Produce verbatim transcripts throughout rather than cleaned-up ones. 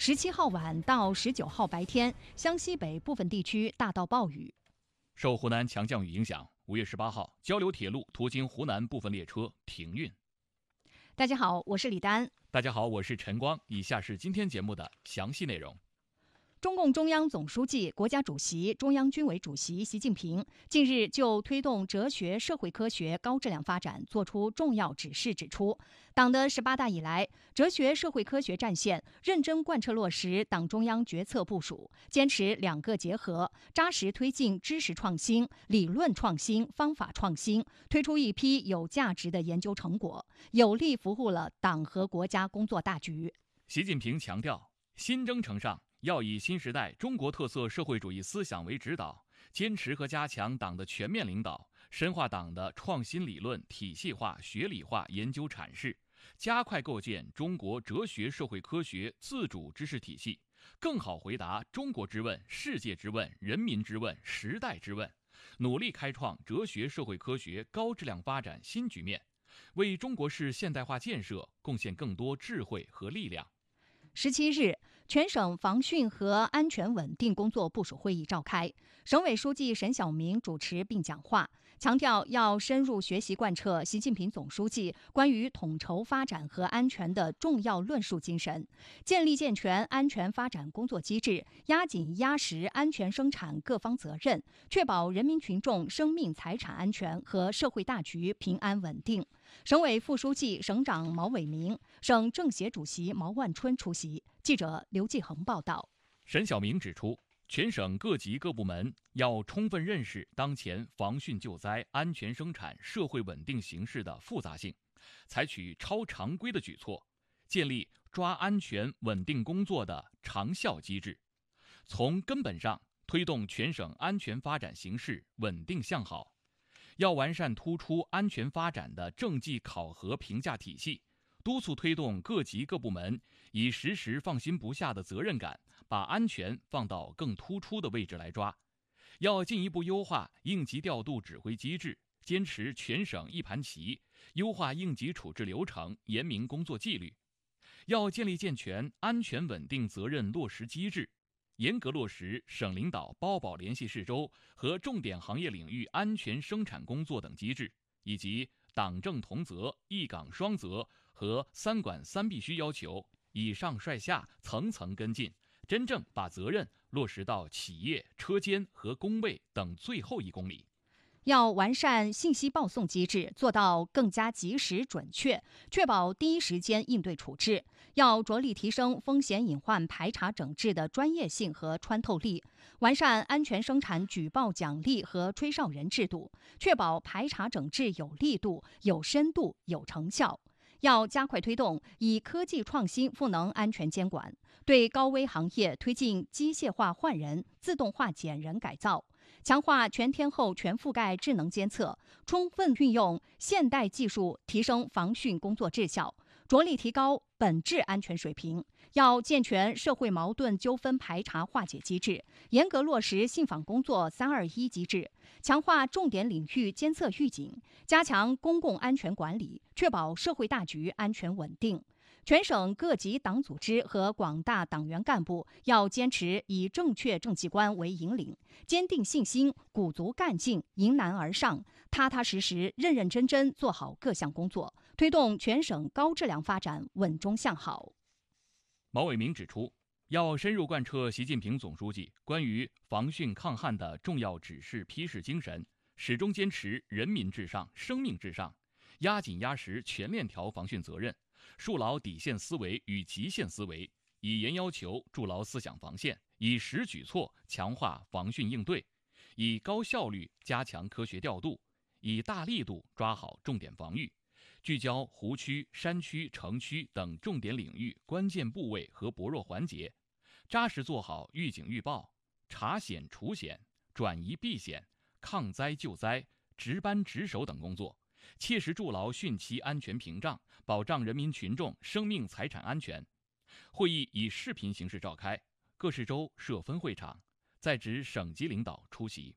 十七号晚到十九号白天，湘西北部分地区大到暴雨。 受湖南强降雨影响，五月十八号，交流铁路途经湖南部分列车停运。 大家好，我是李丹。 大家好，我是陈光。以下是今天节目的详细内容。 中共中央总书记、国家主席、中央军委主席习近平近日就推动哲学社会科学高质量发展作出重要指示，指出，党的十八大以来，哲学社会科学战线认真贯彻落实党中央决策部署，坚持两个结合，扎实推进知识创新、理论创新、方法创新，推出一批有价值的研究成果，有力服务了党和国家工作大局。 习近平强调，新征程上要以新时代中国特色社会主义思想为指导，坚持和加强党的全面领导，深化党的创新理论体系化、学理化研究阐释，加快构建中国哲学社会科学自主知识体系，更好回答中国之问、世界之问、人民之问、时代之问，努力开创哲学社会科学高质量发展新局面，为中国式现代化建设贡献更多智慧和力量。 十七日，全省防汛和安全稳定工作部署会议召开，省委书记沈晓明主持并讲话，强调要深入学习贯彻习近平总书记关于统筹发展和安全的重要论述精神，建立健全安全发展工作机制，压紧压实安全生产各方责任，确保人民群众生命财产安全和社会大局平安稳定。省委副书记、省长毛伟明，省政协主席毛万春出席。记者刘继恒报道。 沈晓明指出，全省各级各部门要充分认识当前防汛救灾、安全生产、社会稳定形势的复杂性，采取超常规的举措，建立抓安全稳定工作的长效机制，从根本上推动全省安全发展形势稳定向好。要完善突出安全发展的政绩考核评价体系，督促推动各级各部门以时时放心不下的责任感，把安全放到更突出的位置来抓。要进一步优化应急调度指挥机制，坚持全省一盘棋，优化应急处置流程，严明工作纪律。要建立健全安全稳定责任落实机制，严格落实省领导包保联系市州和重点行业领域安全生产工作等机制，以及党政同责、一岗双责和三管三必须要求，以上率下层层跟进，真正把责任落实到企业、车间和工位等最后一公里。 要完善信息报送机制，做到更加及时准确，确保第一时间应对处置。要着力提升风险隐患排查整治的专业性和穿透力，完善安全生产举报奖励和吹哨人制度，确保排查整治有力度、有深度、有成效。要加快推动以科技创新赋能安全监管，对高危行业推进机械化换人、自动化减人改造，强化全天候全覆盖智能监测，充分运用现代技术提升防汛工作质效，着力提高本质安全水平。要健全社会矛盾纠纷排查化解机制，严格落实信访工作三二一机制，强化重点领域监测预警，加强公共安全管理，确保社会大局安全稳定。全省各级党组织和广大党员干部要坚持以正确政绩观为引领，坚定信心，鼓足干劲，迎难而上，踏踏实实、认认真真做好各项工作，推动全省高质量发展稳中向好。 毛伟明指出，要深入贯彻习近平总书记关于防汛抗旱的重要指示批示精神，始终坚持人民至上、生命至上，压紧压实全链条防汛责任，树牢底线思维与极限思维，以严要求筑牢思想防线，以实举措强化防汛应对，以高效率加强科学调度，以大力度抓好重点防御，聚焦湖区、山区、城区等重点领域关键部位和薄弱环节，扎实做好预警预报、查险除险、转移避险、抗灾救灾、值班值守等工作，切实筑牢汛期安全屏障，保障人民群众生命财产安全。会议以视频形式召开，各市州设分会场，在职省级领导出席。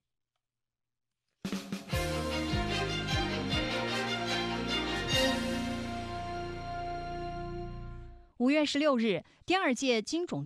五月十六日，第二届金种